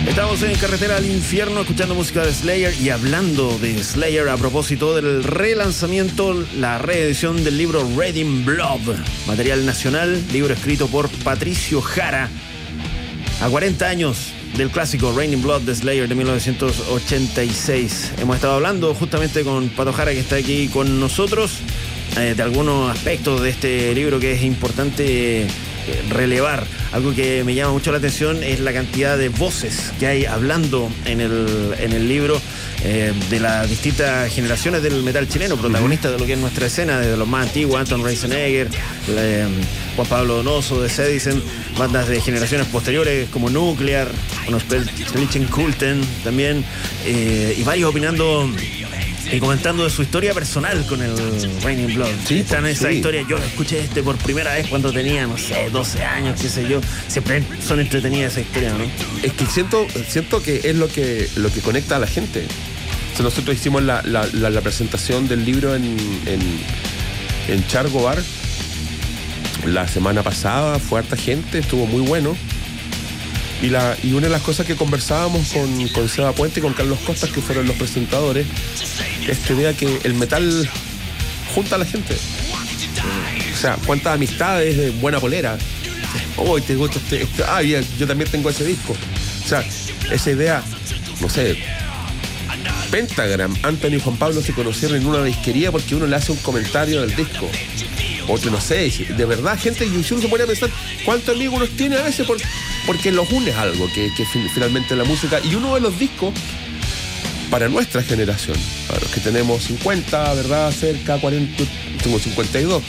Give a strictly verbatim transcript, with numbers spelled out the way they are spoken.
Estamos en Carretera al Infierno escuchando música de Slayer y hablando de Slayer a propósito del relanzamiento, la reedición del libro Raining Blood, material nacional, libro escrito por Patricio Jara a cuarenta años del clásico Raining Blood de Slayer de mil novecientos ochenta y seis. Hemos estado hablando justamente con Pato Jara, que está aquí con nosotros, eh, de algunos aspectos de este libro que es importante eh, relevar. Algo que me llama mucho la atención es la cantidad de voces que hay hablando en el, en el libro, eh, de las distintas generaciones del metal chileno, protagonistas de lo que es nuestra escena, desde los más antiguos, Anton Reisenegger, eh, Juan Pablo Donoso de Sedicen, bandas de generaciones posteriores como Nuclear, unos Spellichen Kulten también, eh, y varios opinando y comentando de su historia personal con el Raining Blood. Sí, están en esa sí. historia. Yo escuché este por primera vez cuando tenía, no sé, doce años, qué sé yo. Siempre son entretenidas esa historia, ¿no? Es que siento, siento que es lo que, lo que conecta a la gente. O sea, nosotros hicimos la, la, la, la presentación del libro en, en, en Chargo Bar la semana pasada, fue harta gente, estuvo muy bueno. Y, la, y una de las cosas que conversábamos con, con Seba Puente y con Carlos Costas, que fueron los presentadores, esta idea que el metal junta a la gente. O sea, cuántas amistades de buena polera. Oh, te gusta este, este, ah, yo, yo también tengo ese disco. O sea, esa idea, no sé, Pentagram, Anthony y Juan Pablo se conocieron en una disquería porque uno le hace un comentario del disco. Otro, no sé, de verdad, gente, y uno se pone a pensar cuántos amigos uno tiene a veces por, porque los une algo, que, que finalmente la música. Y uno de los discos, para nuestra generación, para los que tenemos cincuenta, ¿verdad? Cerca, cuarenta, tengo cincuenta y dos.